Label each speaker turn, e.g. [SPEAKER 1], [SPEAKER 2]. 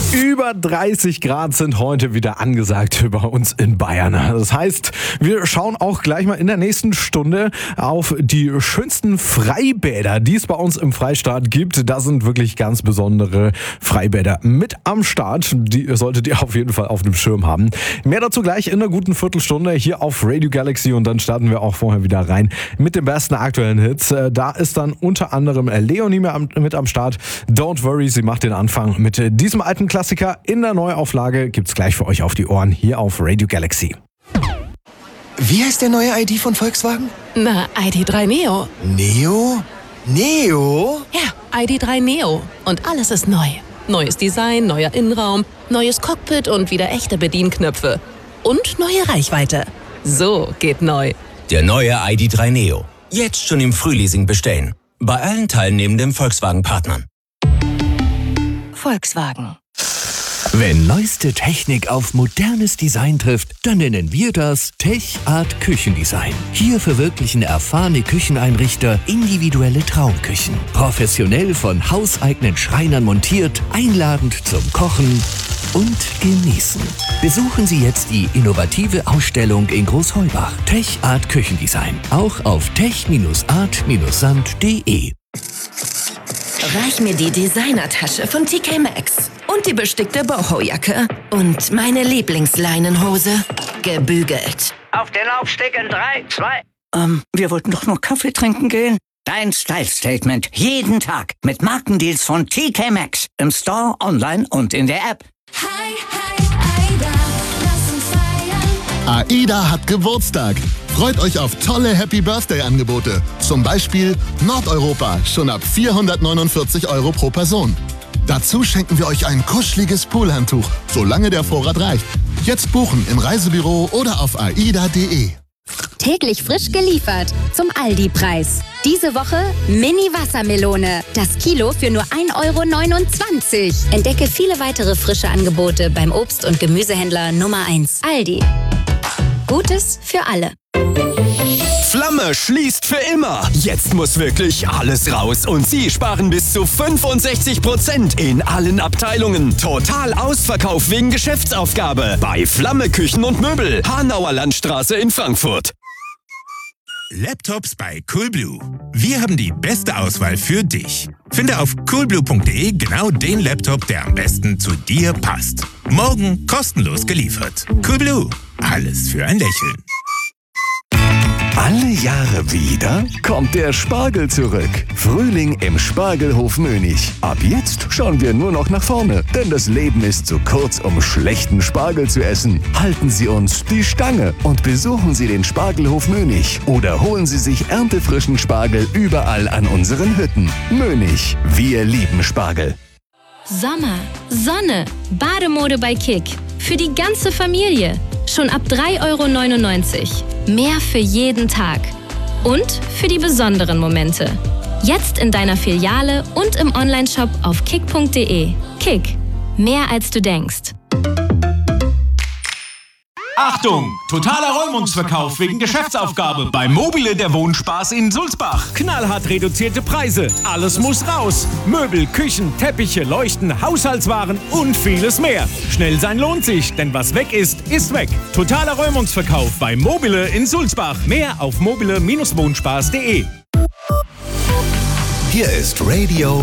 [SPEAKER 1] Über 30 Grad sind heute wieder angesagt bei uns in Bayern. Das heißt, wir schauen auch gleich mal in der nächsten Stunde auf die schönsten Freibäder, die es bei uns im Freistaat gibt. Da sind wirklich ganz besondere Freibäder mit am Start. Die solltet ihr auf jeden Fall auf dem Schirm haben. Mehr dazu gleich in einer guten Viertelstunde hier auf Radio Galaxy und dann starten wir auch vorher wieder rein mit den besten aktuellen Hits. Da ist dann unter anderem Leonie mit am Start. Don't Worry, sie macht den Anfang mit diesem alten Klassiker in der Neuauflage. Gibt's gleich für euch auf die Ohren hier auf Radio Galaxy.
[SPEAKER 2] Wie heißt der neue ID von Volkswagen?
[SPEAKER 3] Na, ID.3 Neo.
[SPEAKER 2] Neo? Neo?
[SPEAKER 3] Ja, ID.3 Neo. Und alles ist neu. Neues Design, neuer Innenraum, neues Cockpit und wieder echte Bedienknöpfe. Und neue Reichweite. So geht neu.
[SPEAKER 4] Der neue ID.3 Neo. Jetzt schon im Frühleasing bestellen. Bei allen teilnehmenden Volkswagen-Partnern.
[SPEAKER 3] Volkswagen.
[SPEAKER 5] Wenn neueste Technik auf modernes Design trifft, dann nennen wir das Tech Art Küchendesign. Hier verwirklichen erfahrene Kücheneinrichter individuelle Traumküchen. Professionell von hauseigenen Schreinern montiert, einladend zum Kochen und Genießen. Besuchen Sie jetzt die innovative Ausstellung in Großheubach. Tech Art Küchendesign. Auch auf tech-art-sand.de.
[SPEAKER 6] Reich mir die Designertasche von TK Maxx und die bestickte Boho-Jacke und meine Lieblingsleinenhose, gebügelt.
[SPEAKER 7] Auf den Laufsteg in 3, 2...
[SPEAKER 8] Wir wollten doch nur Kaffee trinken gehen. Dein Style-Statement. Jeden Tag mit Markendeals von TK Maxx. Im Store, online und in der App.
[SPEAKER 9] Hi, Aida, lass uns feiern.
[SPEAKER 10] AIDA hat Geburtstag. Freut euch auf tolle Happy-Birthday-Angebote. Zum Beispiel Nordeuropa, schon ab 449 € pro Person. Dazu schenken wir euch ein kuscheliges Poolhandtuch, solange der Vorrat reicht. Jetzt buchen im Reisebüro oder auf aida.de.
[SPEAKER 11] Täglich frisch geliefert zum Aldi-Preis. Diese Woche Mini-Wassermelone. Das Kilo für nur 1,29 €. Entdecke viele weitere frische Angebote beim Obst- und Gemüsehändler Nummer 1. Aldi. Gutes für alle.
[SPEAKER 12] Flamme schließt für immer. Jetzt muss wirklich alles raus und Sie sparen bis zu 65% in allen Abteilungen. Total Ausverkauf wegen Geschäftsaufgabe bei Flamme Küchen und Möbel. Hanauer Landstraße in Frankfurt.
[SPEAKER 13] Laptops bei Coolblue. Wir haben die beste Auswahl für dich. Finde auf coolblue.de genau den Laptop, der am besten zu dir passt. Morgen kostenlos geliefert. Coolblue. Alles für ein Lächeln.
[SPEAKER 5] Alle Jahre wieder kommt der Spargel zurück. Frühling im Spargelhof Mönig. Ab jetzt schauen wir nur noch nach vorne, denn das Leben ist zu kurz, um schlechten Spargel zu essen. Halten Sie uns die Stange und besuchen Sie den Spargelhof Mönig oder holen Sie sich erntefrischen Spargel überall an unseren Hütten. Mönig, wir lieben Spargel.
[SPEAKER 14] Sommer, Sonne, Bademode bei Kick. Für die ganze Familie. Schon ab 3,99 €. Mehr für jeden Tag. Und für die besonderen Momente. Jetzt in deiner Filiale und im Onlineshop auf kick.de. Kick. Mehr als du denkst.
[SPEAKER 15] Achtung! Totaler Räumungsverkauf wegen Geschäftsaufgabe bei Mobile der Wohnspaß in Sulzbach.
[SPEAKER 16] Knallhart reduzierte Preise. Alles muss raus. Möbel, Küchen, Teppiche, Leuchten, Haushaltswaren und vieles mehr. Schnell sein lohnt sich, denn was weg ist, ist weg. Totaler Räumungsverkauf bei Mobile in Sulzbach. Mehr auf mobile-wohnspaß.de.
[SPEAKER 5] Hier ist Radio